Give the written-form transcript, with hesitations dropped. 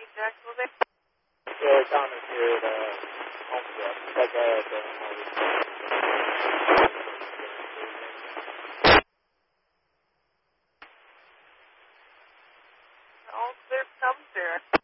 Jacksonville there? Taylor Thomas here at Homestead. Like All clear comes there.